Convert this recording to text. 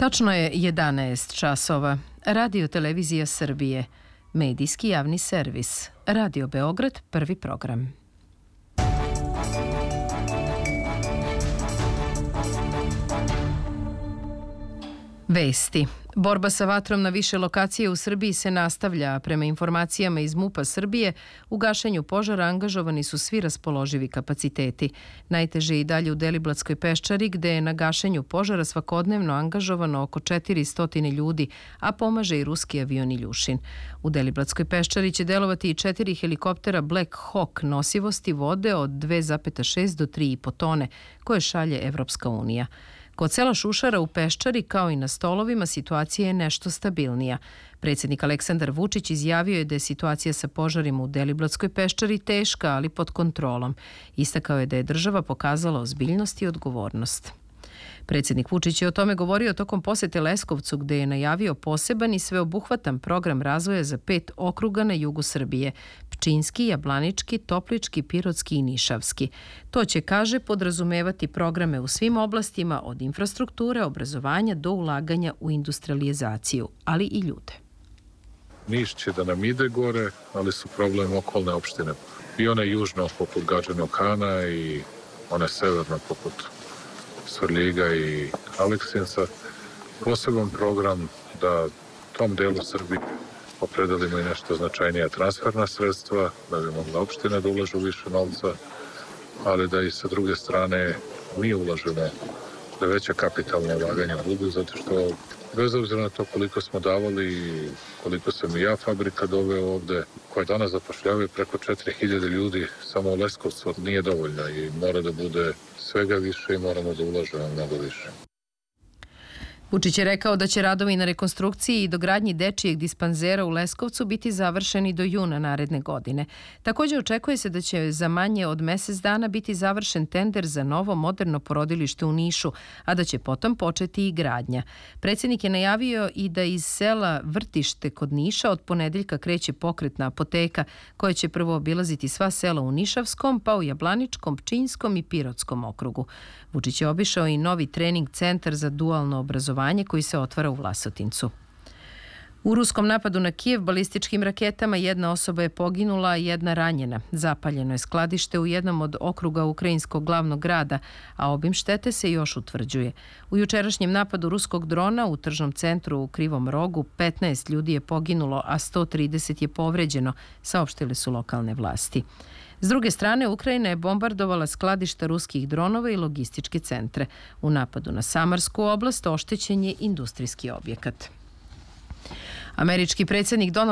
Tačno je 11 časova. Radio Televizija Srbije. Medijski javni servis. Radio Beograd, prvi program. Vesti. Borba sa vatrom na više lokacije u Srbiji se nastavlja, a prema informacijama iz MUP-a Srbije, u gašenju požara angažovani su svi raspoloživi kapaciteti. Najteže i dalje u Deliblatskoj peščari, gde je na gašenju požara svakodnevno angažovano oko 400 ljudi, a pomaže i ruski avion Iljušin. U Deliblatskoj peščari će delovati i 4 helikoptera Black Hawk nosivosti vode od 2,6 do 3,5 tone, koje šalje Evropska unija. Kod sela Šušara u Peščari, kao i na Stolovima, situacija je nešto stabilnija. Predsjednik Aleksandar Vučić izjavio je da je situacija sa požarima u Deliblatskoj peščari teška, ali pod kontrolom. Istakao je da je država pokazala ozbiljnost i odgovornost. Predsjednik Vučić je o tome govorio tokom posete Leskovcu, gde je najavio poseban i sveobuhvatan program razvoja za 5 okruga na jugu Srbije: Pčinjski, Jablanički, Toplički, Pirotski i Nišavski. To će, kaže, podrazumevati programe u svim oblastima, od infrastrukture, obrazovanja do ulaganja u industrializaciju, ali i ljude. Niš će da nam ide gore, ali su problem okolne opštine. I one južno poput Gadžinog Hana i one severno poput Svrljiga i Aleksinca. Poseban program da tom delu Srbije opredelimo i nešto značajnija transferna sredstva, da bi mogla opština da ulažu više novca, ali da i sa druge strane mi ulažemo, da veća kapitalna ulaganja budu, zato što bez obzira na to koliko smo davali i koliko sam i ja fabrika doveo ovde, koja danas zapošljavaju preko 4000 ljudi, samo u Leskovcu nije dovoljna i mora da bude svega više i moramo da ulažemo mnogo više. Vučić je rekao da će radovi na rekonstrukciji i dogradnji dečijeg dispanzera u Leskovcu biti završeni do juna naredne godine. Također očekuje se da će za manje od mesec dana biti završen tender za novo moderno porodilište u Nišu, a da će potom početi i gradnja. Predsjednik je najavio i da iz sela Vrtište kod Niša od ponedeljka kreće pokretna apoteka, koja će prvo obilaziti sva sela u Nišavskom, pa u Jablaničkom, Pčinjskom i Pirotskom okrugu. Vučić je obišao i novi trening centar za dualno obrazovanje koji se otvara u Vlasotincu. U ruskom napadu na Kijev balističkim raketama jedna osoba je poginula, a jedna ranjena. Zapaljeno je skladište u jednom od okruga ukrajinskog glavnog grada, a obim štete se još utvrđuje. U jučerašnjem napadu ruskog drona u tržnom centru u Krivom Rogu 15 ljudi je poginulo, a 130 je povređeno, saopštile su lokalne vlasti. S druge strane, Ukrajina je bombardovala skladišta ruskih dronova i logističke centre. U napadu na Samarsku oblast oštećen je industrijski objekat. Američki predsjednik Donald